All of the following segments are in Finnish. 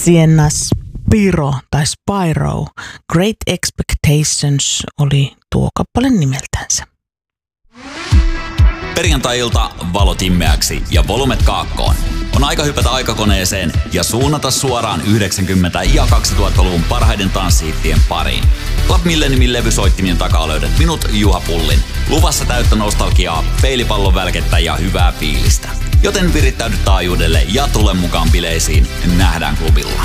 Sienna Spiro tai Spyro, Great Expectations oli tuo kappale nimeltänsä. Perjantai-ilta valot immeäksi ja volumet kaakkoon. On aika hypätä aikakoneeseen ja suunnata suoraan 90- ja 2000-luvun parhaiden tanssihittien pariin. Club Milleniumin levysoittimien takaa löydät minut, Juha Pullin. Luvassa täyttä nostalgiaa, peilipallon välkettä ja hyvää fiilistä. Joten virittäydy taajuudelle ja tule mukaan bileisiin. Nähdään klubilla.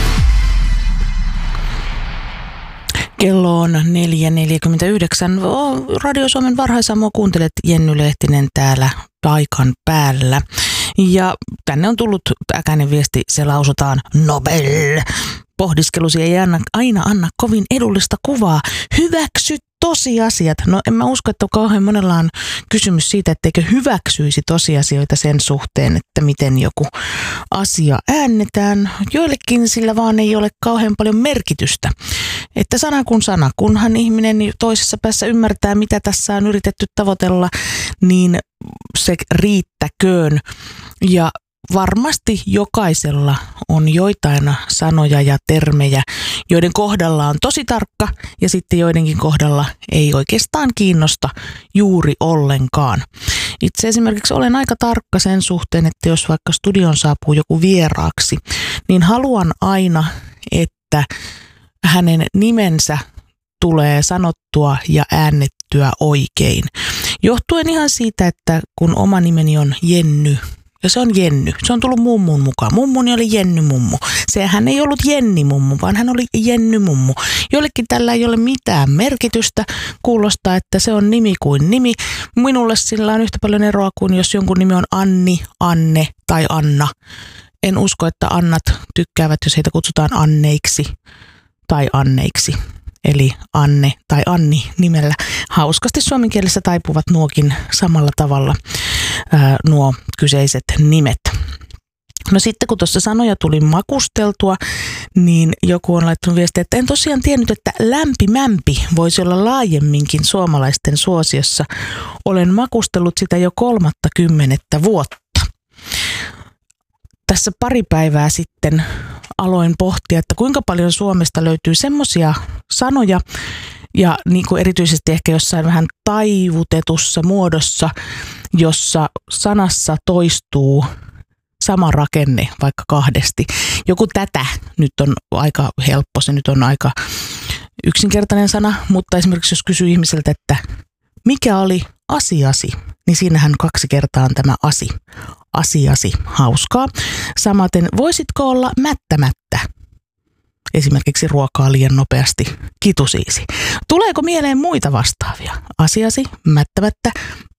Kello on 4.49. Radio Suomen varhaisaamua kuuntelet, Jenny Lehtinen täällä paikan päällä. Ja tänne on tullut äkäinen viesti, se lausutaan Nobel. Pohdiskelusi ei aina anna kovin edullista kuvaa. Hyväksy tosiasiat. No en mä usko, että kauhean monella on kysymys siitä, etteikö hyväksyisi tosiasioita sen suhteen, että miten joku asia äännetään. Joillekin sillä vaan ei ole kauhean paljon merkitystä. Että sana kuin sana, kunhan ihminen toisessa päässä ymmärtää, mitä tässä on yritetty tavoitella, niin se riittäköön. Ja varmasti jokaisella on joitain sanoja ja termejä, joiden kohdalla on tosi tarkka ja sitten joidenkin kohdalla ei oikeastaan kiinnosta juuri ollenkaan. Itse esimerkiksi olen aika tarkka sen suhteen, että jos vaikka studion saapuu joku vieraaksi, niin haluan aina, että hänen nimensä tulee sanottua ja äännettyä oikein. Johtuen ihan siitä, että kun oma nimeni on Jenny, ja se on Jenny. Se on tullut mummun mukaan. Mummuni oli Jenny mummu. Sehän ei ollut Jenni mummu, vaan hän oli Jenny mummu. Jollekin tällä ei ole mitään merkitystä. Kuulostaa, että se on nimi kuin nimi. Minulle sillä on yhtä paljon eroa kuin jos jonkun nimi on Anni, Anne tai Anna. En usko, että Annat tykkäävät, jos heitä kutsutaan Anneiksi tai Anneiksi. Eli Anne tai Anni nimellä. Hauskasti suomen kielessä taipuvat nuokin samalla tavalla nuo kyseiset nimet. No sitten kun tuossa sanoja tuli makusteltua, niin joku on laittanut viestiä, että en tosiaan tiennyt, että lämpimämpi voisi olla laajemminkin suomalaisten suosiossa. Olen makustellut sitä jo 30 vuotta. Tässä pari päivää sitten aloin pohtia, että kuinka paljon Suomesta löytyy semmoisia sanoja, ja niin kuin erityisesti ehkä jossain vähän taivutetussa muodossa, jossa sanassa toistuu sama rakenne vaikka kahdesti. Joku tätä nyt on aika helppo, se nyt on aika yksinkertainen sana, mutta esimerkiksi jos kysyy ihmiseltä, että mikä oli asiasi, niin siinähän 2 kertaa on tämä asiasi, hauskaa. Samaten voisitko olla mättämättä? Esimerkiksi ruokaa liian nopeasti, kitusiisi. Tuleeko mieleen muita vastaavia? Asiasi, mättämättä,